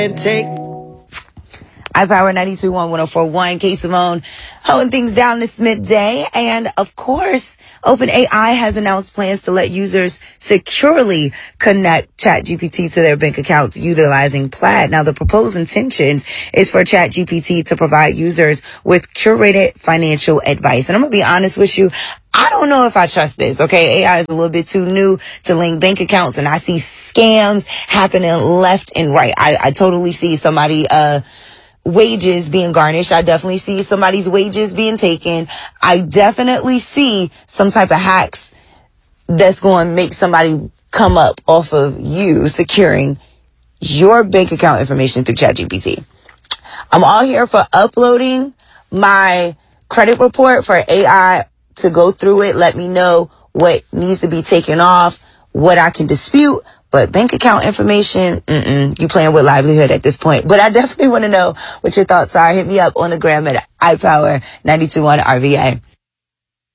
iPower 92.1 1041, K Simone, holding things down this midday. And of course, OpenAI has announced plans to let users securely connect ChatGPT to their bank accounts utilizing Plaid. Now, the proposed intentions is for ChatGPT to provide users with curated financial advice. And I'm going to be honest with you, I don't know if I trust this, okay? AI is a little bit too new to link bank accounts, and I see scams happening left and right. I totally see somebody, wages being garnished. I definitely see somebody's wages being taken. I definitely see some type of hacks that's going to make somebody come up off of you securing your bank account information through ChatGPT. I'm all here for uploading my credit report for AI to go through it. Let me know what needs to be taken off, what I can dispute. But bank account information, you playing with livelihood at this point. But I definitely want to know what your thoughts are. Hit me up on the gram at iPower 92.1 RVA.